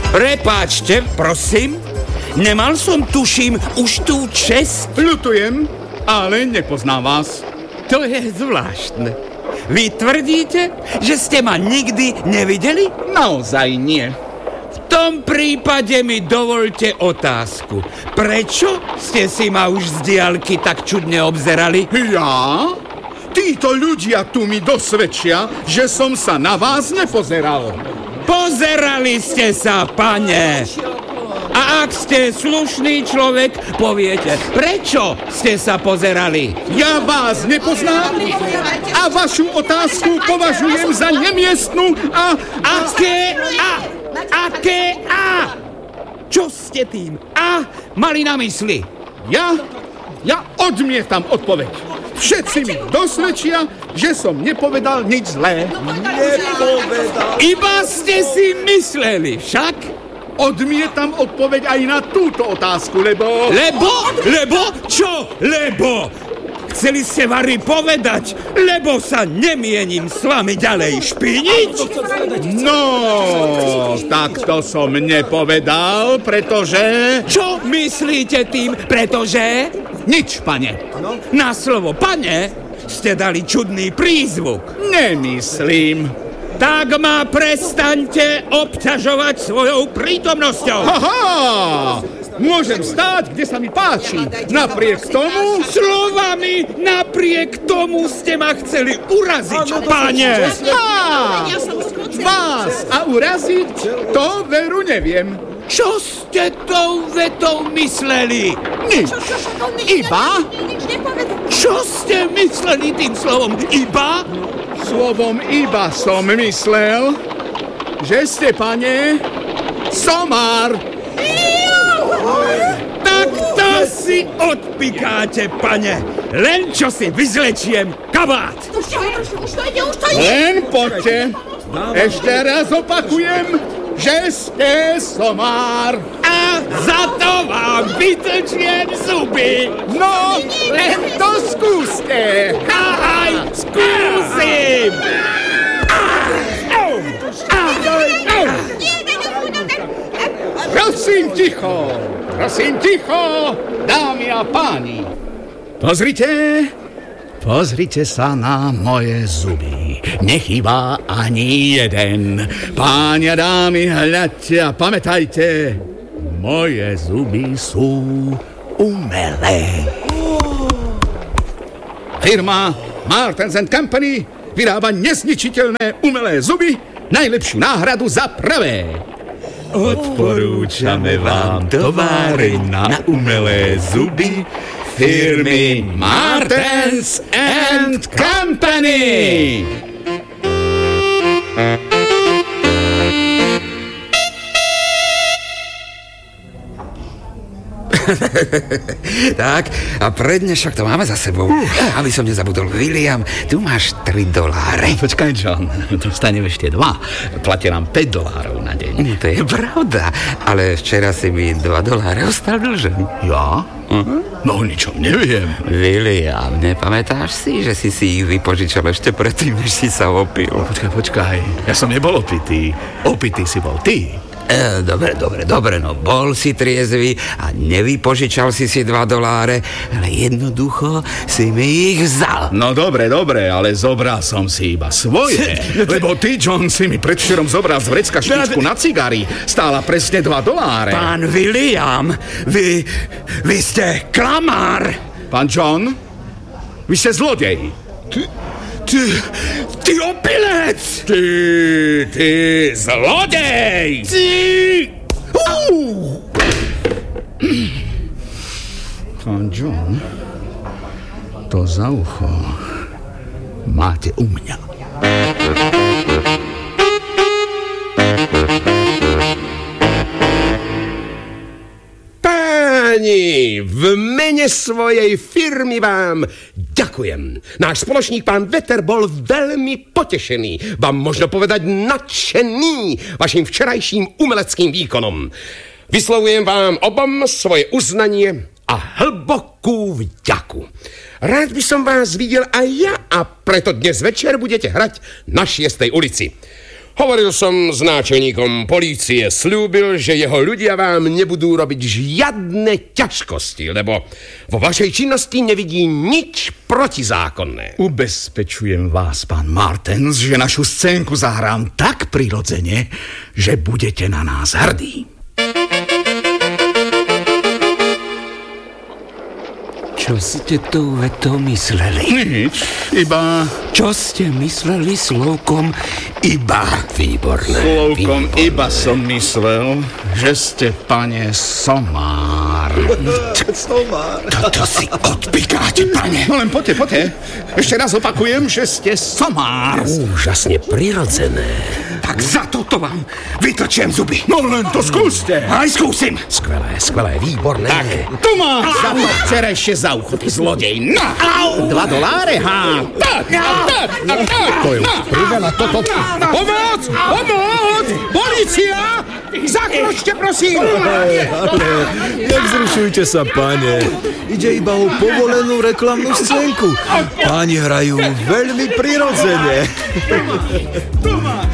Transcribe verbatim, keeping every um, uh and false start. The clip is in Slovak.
Prepáčte, prosím, nemal som, tuším, už tú česť? Ľutujem, ale nepoznám vás. To je zvláštne. Vy tvrdíte, že ste ma nikdy nevideli? Naozaj nie. V tom prípade mi dovoľte otázku. Prečo ste si ma už z diaľky tak čudne obzerali? Ja? Títo ľudia tu mi dosvedčia, že som sa na vás nepozeral. Pozerali ste sa, pane. A ak ste slušný človek, poviete, prečo ste sa pozerali? Ja vás nepoznám a vašu otázku považujem za nemiestnu a... Aké a? Aké a? Čo ste tým a mali na mysli? Ja? Ja odmietam odpoveď. Všetci mi dosvedčia, že som nepovedal nič zlé. Nepovedal. Iba ste si mysleli, však? Odmietam odpoveď aj na túto otázku, lebo... Lebo? Lebo? Čo? Lebo? Chceli ste Vari povedať, lebo sa nemienim s vami ďalej špiniť? No, tak to som nepovedal, pretože... Čo myslíte tým, pretože? Nič, pane. Na slovo pane ste dali čudný prízvuk. Nemyslím. Tak ma prestaňte obťažovať svojou prítomnosťou. Haha! Môžem stáť, kde sa mi páči. Napriek tomu... Slovami napriek tomu ste ma chceli uraziť, pane. Á, vás a uraziť, to veru neviem. Čo ste tou vetou mysleli? Nič. Iba? Čo ste mysleli tým slovom iba? Slovom iba som myslel, že ste, pane, somár. Tak to si odpikáte, pane. Len čo si vyzlečiem kabát. Len poďte. Ešte raz opakujem, že ste somár. A za to vám vytlčiem zuby. No, len to skúste. Aj skúsim. Prosím ticho, prosím ticho, dámy a páni. Pozrite, pozrite sa na moje zuby. Nechýba ani jeden. Páni a dámy, hľadte a pamätajte, moje zuby sú umelé. Firma Martens and Company vyrába nezničiteľné umelé zuby, najlepšiu náhradu za pravé. Odporúčame vám továreň na umelé zuby firmy Martens and Company. Tak, a pre dnešok to máme za sebou. Uh. Aby som nezabudol, William, tu máš tri doláre. Počkaj, John, dostanem ešte dva. Platia nám päť dolárov na deň. To je pravda, ale včera si mi dva doláre ostal dlžen. Ja? Uh-huh. No o ničom neviem. William, nepamätáš si, že si si ich vypožičal ešte predtým, než si sa opil? Počkaj, počkaj, ja som nebol opitý. Opitý si bol ty. E, dobre, dobre, dobre, no bol si triezvy a nevypožičal si si dva doláre, ale jednoducho si mi ich vzal. No dobre, dobre, ale zobral som si iba svoje, lebo ty, John, si mi predvčerom zobral z vrecka špičku na cigári. Stála presne dva doláre. Pán William, vy, vy ste klamár. Pán John, vy ste zlodej. Ty, ty, ty opilec. Ty, ty zlodej. Ty... Uh. Pán John, to za ucho máte u mňa. Páni, v mene svojej firmy vám ďakujem. Náš spoločník pán Vetter bol veľmi potešený, vám možno povedať nadšený vašim včerajším umeleckým výkonom. Vyslovujem vám obom svoje uznanie a hlbokú vďaku. Rád by som vás videl aj ja a preto dnes večer budete hrať na šiestej ulici. Hovoril som s náčelníkom polície, slúbil, že jeho ľudia vám nebudú robiť žiadne ťažkosti, lebo vo vašej činnosti nevidí nič protizákonné. Ubezpečujem vás, pán Martens, že našu scénku zahrám tak prirodzene, že budete na nás hrdí. Čo ste tou vetou mysleli? Nič, iba... Čo ste mysleli slovkom iba? Výborné. Slovkom výborné. iba som myslel, že ste, pane, somár. Somár. Toto si odpikáte, pane. No len poďte, poďte. Ešte raz opakujem, že ste somár. Úžasne prirodzené. Tak za toto vám vytrčiem zuby. No len to skúste. Aj skúsim. Skvelé, skvelé, výborné. Tak, Tu máš za to včerajšie za ucho, ty zlodej. Na! Dva doláre, ha! Tak, tak, tak, tak. To je už priveľa toto. Pomoc! Pomoc! Polícia! Zakročte, prosím! Nevzrušujte sa, pane. Ide iba o povolenú reklamnú scénku. Páni hrajú veľmi prirodzene.